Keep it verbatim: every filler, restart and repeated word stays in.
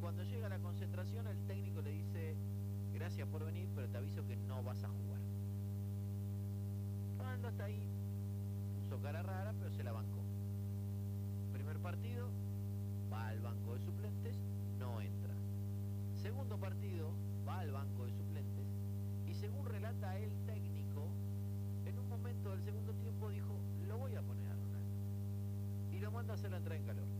cuando llega a la concentración el técnico le dice, gracias por venir, pero te aviso que no vas a jugar. Ronaldo hasta ahí puso cara rara, pero se la bancó. Primer partido, va al banco de suplentes, no entra. Segundo partido, va al banco de suplentes y según relata el técnico, en un momento del segundo tiempo dijo, lo voy a poner a Ronaldo. Y lo manda a hacer la entrada en calor.